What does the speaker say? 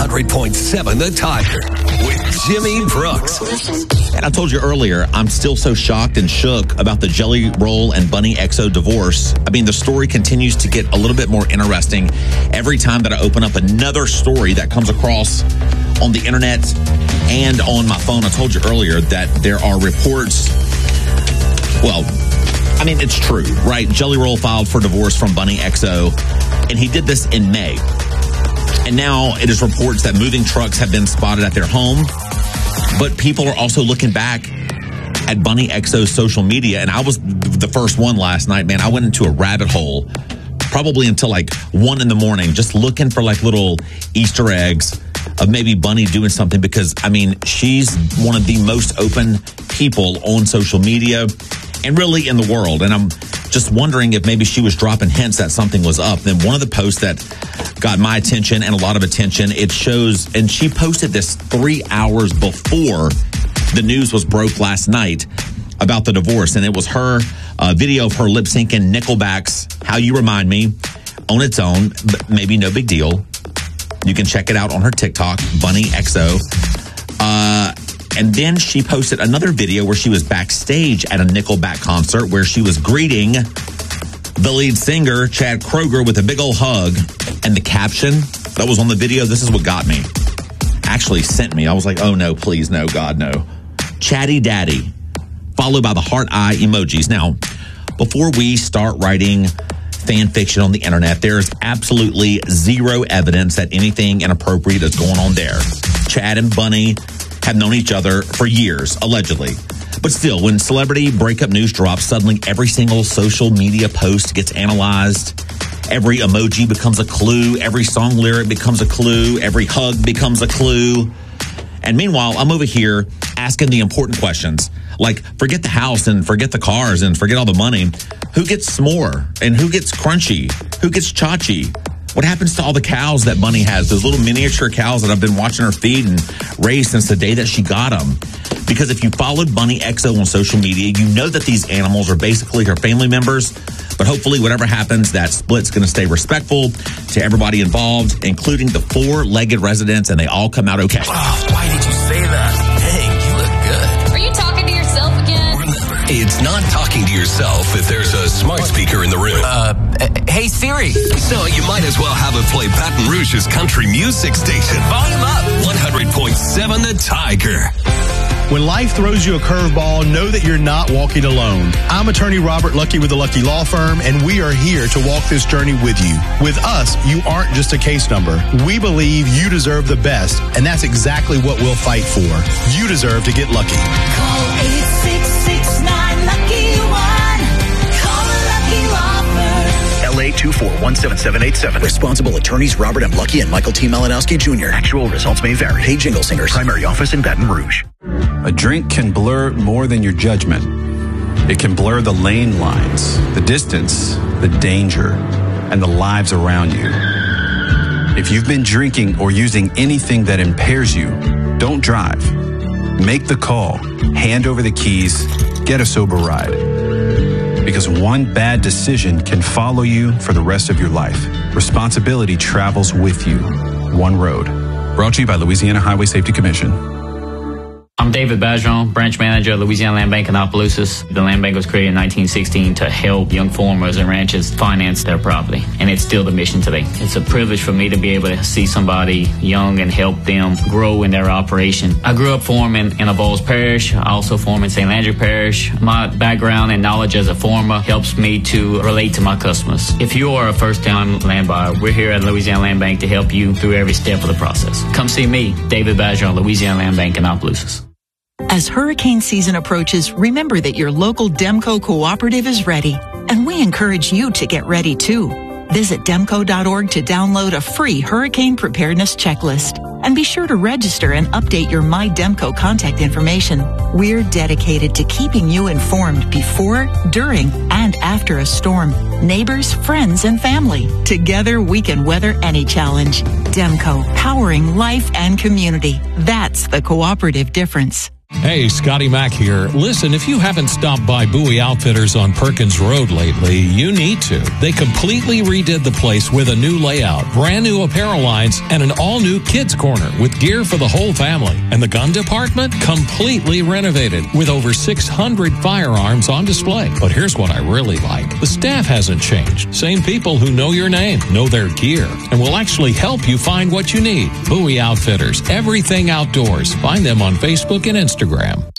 100.7 The Tiger with Jimmy Brooks. And I told you earlier, I'm still so shocked and shook about the Jelly Roll and Bunny XO divorce. I mean, the story continues to get a little bit more interesting every time that I open up another story that comes across on the internet and on my phone. I told you earlier that there are reports. Well, I mean, it's true, right? Jelly Roll filed for divorce from Bunny XO, and he did this in May. And now it is reports that moving trucks have been spotted at their home. But people are also looking back at Bunny XO's social media. And I was the first one last night, man. I went into a rabbit hole probably until like 1 a.m, just looking for like little Easter eggs of maybe Bunny doing something. Because, I mean, she's one of the most open people on social media and really in the world. And I'm just wondering if maybe she was dropping hints that something was up. Then one of the posts that got my attention and a lot of attention, it shows, and she posted this 3 hours before the news was broke last night about the divorce. And it was her video of her lip syncing Nickelback's How You Remind Me on its own, but maybe no big deal. You can check it out on her TikTok, Bunny XO. And then she posted another video where she was backstage at a Nickelback concert where she was greeting the lead singer, Chad Kroeger, with a big old hug. And the caption that was on the video, this is what got me. Actually sent me. I was like, oh no, please, no, God, no. Chatty Daddy, followed by the heart eye emojis. Now, before we start writing fan fiction on the internet, there's absolutely zero evidence that anything inappropriate is going on there. Chad and Bunny have known each other for years, allegedly. But still, when celebrity breakup news drops, suddenly every single social media post gets analyzed. Every emoji becomes a clue. Every song lyric becomes a clue. Every hug becomes a clue. And meanwhile, I'm over here asking the important questions. Like, forget the house and forget the cars and forget all the money. Who gets s'more? And who gets crunchy? Who gets chachi? What happens to all the cows that Bunny has? Those little miniature cows that I've been watching her feed and raise since the day that she got them. Because if you followed Bunny XO on social media, you know that these animals are basically her family members. But hopefully, whatever happens, that split's going to stay respectful to everybody involved, including the 4-legged residents, and they all come out okay. Oh, why did you say that? Dang, you look good. Are you talking to yourself again? It's not talking to yourself if there's a smart speaker in the room. Hey, Siri. So you might as well have it play Baton Rouge's country music station. Volume up. 100.7 The Tiger. When life throws you a curveball, know that you're not walking alone. I'm attorney Robert Lucky with the Lucky Law Firm, and we are here to walk this journey with you. With us, you aren't just a case number. We believe you deserve the best, and that's exactly what we'll fight for. You deserve to get lucky. Call 866-9-LUCKY-1. Call the Lucky Law Firm. LA 2417787. Responsible attorneys Robert M. Lucky and Michael T. Malinowski Jr. Actual results may vary. Hey, Jingle Singers. Primary office in Baton Rouge. A drink can blur more than your judgment. It can blur the lane lines, the distance, the danger, and the lives around you. If you've been drinking or using anything that impairs you, don't drive. Make the call, hand over the keys, get a sober ride. Because one bad decision can follow you for the rest of your life. Responsibility travels with you. One road. Brought to you by Louisiana Highway Safety Commission. I'm David Bergeron, branch manager of Louisiana Land Bank in Opelousas. The land bank was created in 1916 to help young farmers and ranchers finance their property, and it's still the mission today. It's a privilege for me to be able to see somebody young and help them grow in their operation. I grew up farming in Avoyelles Parish. I also farm in St. Landry Parish. My background and knowledge as a farmer helps me to relate to my customers. If you are a first-time land buyer, we're here at Louisiana Land Bank to help you through every step of the process. Come see me, David Bergeron, Louisiana Land Bank in Opelousas. As hurricane season approaches, remember that your local Demco cooperative is ready, and we encourage you to get ready too. Visit demco.org to download a free hurricane preparedness checklist, and be sure to register and update your My Demco contact information. We're dedicated to keeping you informed before, during, and after a storm. Neighbors, friends, and family. Together, we can weather any challenge. Demco, powering life and community. That's the cooperative difference. Hey, Scotty Mac here. Listen, if you haven't stopped by Bowie Outfitters on Perkins Road lately, you need to. They completely redid the place with a new layout, brand new apparel lines, and an all-new kids corner with gear for the whole family. And the gun department, completely renovated with over 600 firearms on display. But here's what I really like. The staff hasn't changed. Same people who know your name, know their gear, and will actually help you find what you need. Bowie Outfitters, everything outdoors. Find them on Facebook and Instagram.